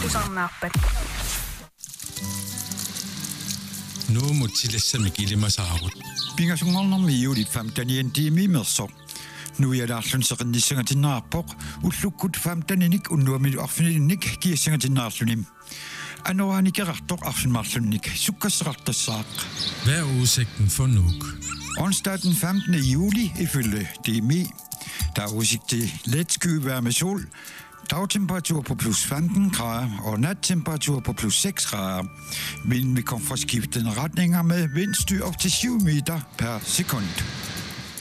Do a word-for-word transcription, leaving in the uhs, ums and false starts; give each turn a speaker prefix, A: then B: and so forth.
A: Susanne-appet.
B: Nu mutsilassa mikilima saavut.
C: Pingasungarnermi iulit femtanien tiimimerso. Nu er der slunserennissanger til narpok. Utlukkut femtaninik unnuamilu arfininik kiessanger til narsunim. Anoanik erartor arfinmarsunik. Sukkasrartassaaq.
B: Hvad er udsigten for Nuuk?
C: Onsdag den femtende juli ifølge D M I. Der er udsigt til let skyvejr med sol. Dagtemperatur på plus femten grader og nattemperatur på plus seks grader. Vinden vil komme fra skiftende retninger med vindstyr op til syv meter per sekund.